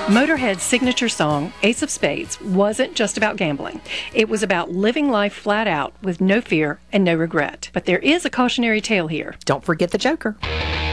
Motorhead's signature song, Ace of Spades, wasn't just about gambling. It was about living life flat out with no fear and no regret. But there is a cautionary tale here. Don't forget the Joker.